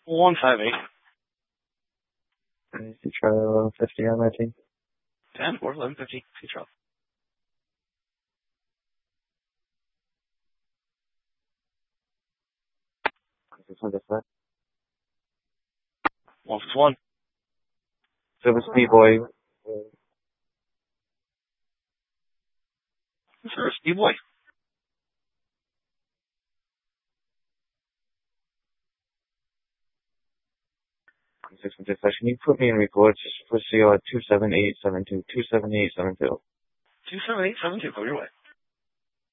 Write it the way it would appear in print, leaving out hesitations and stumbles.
158. I need to try 1150 on my team. 10 or 1150. See trouble. This one just that. 151. Silver Speed Boy. Sir, Steve Boy. 616. Can you put me in reports for CO at 27872? 27872. 27872. Go your way.